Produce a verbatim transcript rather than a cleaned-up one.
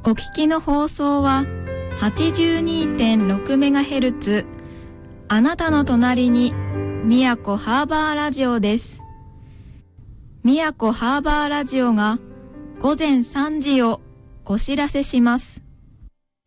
お聞きの放送は はちじゅうにてんろくメガヘルツ あなたの隣に宮古ハーバーラジオです。宮古ハーバーラジオが午前さんじをお知らせします。